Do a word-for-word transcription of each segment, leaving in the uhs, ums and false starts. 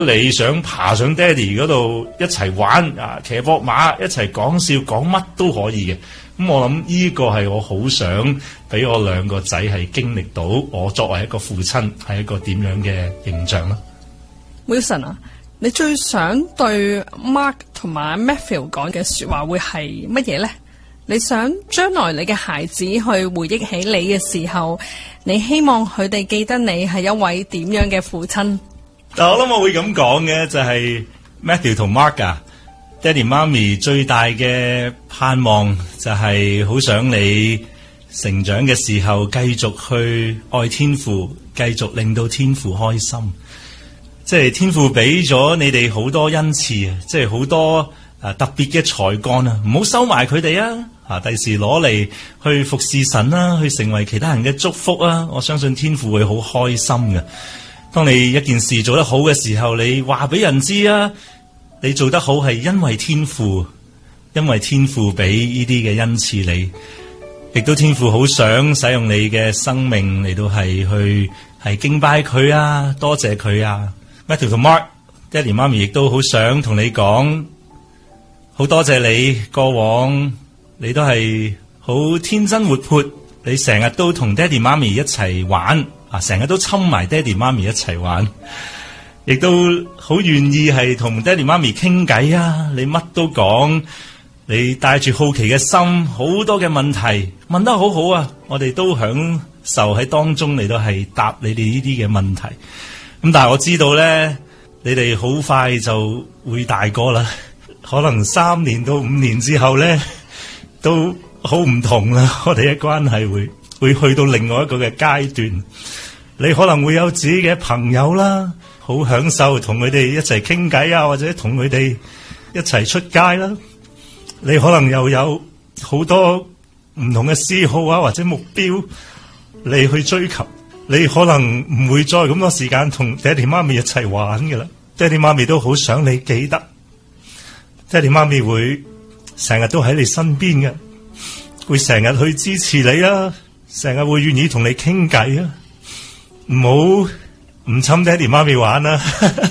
你想爬上爹哋嗰度一齊玩啊，騎膊馬一齊講笑講乜都可以嘅。咁我諗呢個係我好想俾我兩個仔係經歷到我作為一個父親係一個點樣嘅形象啦。 Wilson 啊，你最想對 Mark 同埋 Matthew 講嘅說話會係乜嘢呢？你想將來你嘅孩子去回憶起你嘅時候，你希望佢哋記得你係一位點樣嘅父親？ 但我諗我會咁講嘅就係、是、Matthew 同 Mark 啊，爹哋媽咪最大嘅盼望就係好想你成長嘅時候繼續去愛天父，繼續令到天父開心。即係天父俾咗你哋好多恩賜啊，即係好多啊特別嘅才幹啊，唔好收埋佢哋啊！啊，第時攞嚟去服侍神啦，去成為其他人嘅祝福啊！我相信天父會好開心嘅。當你一件事做得好嘅時候，你話俾人知啊，你做得好係因為天父，因為天父俾呢啲嘅恩賜你，亦都天父好想使用你嘅生命嚟到係去係敬拜佢啊，多謝佢啊。Matthew 同 Mark， 爹哋媽咪亦都好想同你講，好多謝你過往，你都係好天真活潑，你成日都同爹哋媽咪一齊玩啊，成日都侵埋爹哋媽咪一齊玩，亦都好願意係同爹哋媽咪傾偈啊，你乜都講，你帶住好奇嘅心，好多嘅問題問得好好啊，我哋都享受喺當中嚟到係答你哋呢啲嘅問題。咁但係我知道咧，你哋好快就會大個啦，可能三年到五年之後咧，都好唔同啦。我哋嘅關係會會去到另外一個嘅階段，你可能會有自己嘅朋友啦，好享受同佢哋一齊傾偈啊，或者同佢哋一齊出街啦。你可能又有好多唔同嘅嗜好啊，或者目標你去追求。你可能唔會再咁多時間同爹哋媽咪一齊玩嘅啦，爹哋媽咪都好想你記得，爹哋媽咪會成日都喺你身邊嘅，會成日去支持你啊，成日會願意同你傾偈啊，唔好唔侵爹哋媽咪玩啊。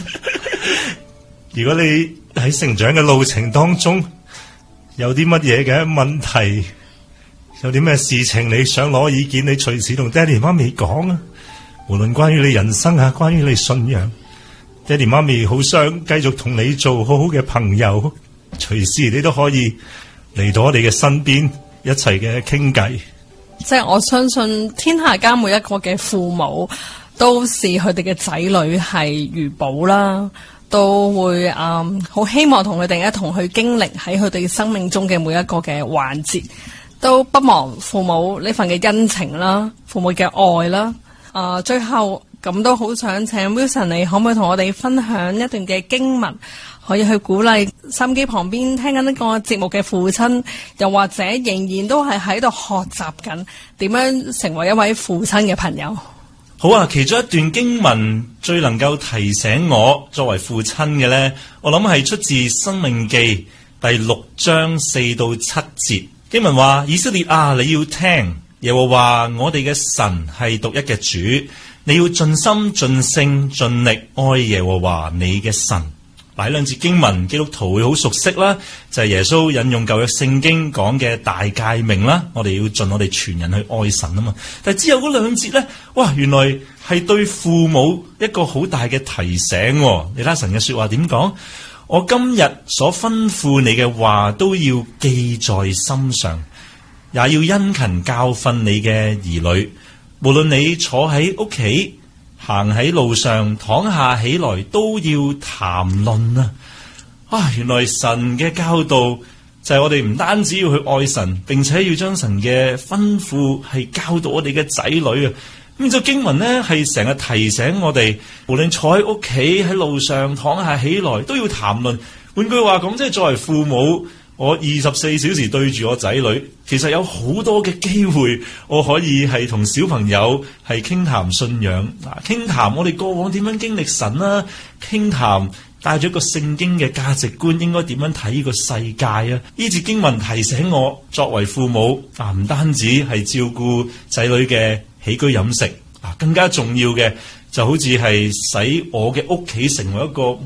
如果你喺成長嘅路程當中有啲乜嘢嘅問題，有啲咩事情你想攞意見，你隨時同爹哋媽咪講啊。無論關於你人生啊，關於你信仰，爹哋媽咪好想繼續同你做好好嘅朋友，隨時你都可以嚟到我哋嘅身邊一齊嘅傾偈。 即係我相信天下間每一個嘅父母都視佢哋嘅仔女係如寶啦，都會嗯好希望同佢哋一同去經歷喺佢哋生命中嘅每一個嘅環節，都不忘父母呢份嘅恩情啦，父母嘅愛啦。啊、呃，最後咁都好想請 Wilson， 你可唔可以同我哋分享一段嘅經文，可以去鼓勵收音機旁邊聽緊呢個節目嘅父親，又或者仍然都係喺度學習緊點樣成為一位父親嘅朋友？ 好啊，其中一段經文最能夠提醒我作為父親嘅呢，我諗係出自《申命記》第六章四到七節。經文話：以色列啊，你要聽，耶和華我哋嘅神係獨一嘅主，你要盡心盡性盡力愛耶和華你嘅神。嗱，兩節經文基督徒會好熟悉啦，就係、是、耶穌引用舊約聖經講嘅大誡命啦，我哋要盡我哋全人去愛神啊嘛。但係之後嗰兩節呢，哇，原來係對父母一個好大嘅提醒、哦。你睇神嘅說話點講？我今日所吩咐你嘅話都要記在心上，也要殷勤教訓你嘅兒女。無論你坐喺屋企，行喺路上，躺下起來，都要談論啊！啊，原來神嘅教導就係我哋唔單止要去愛神，並且要將神嘅吩咐係教導我哋嘅仔女啊！咁就經文呢係成日提醒我哋，無論坐喺屋企、喺路上、躺下起來，都要談論。換句話講，即係作為父母，我二十四小時對住我仔女，其實有好多嘅機會，我可以係同小朋友係傾談信仰，啊，傾談我哋過往點樣經歷神啦，傾談帶咗一個聖經嘅價值觀，應該點樣睇呢個世界啊？呢節經文提醒我，作為父母啊，唔單止係照顧仔女嘅起居飲食啊，更加重要嘅就好似係使我嘅屋企成為一個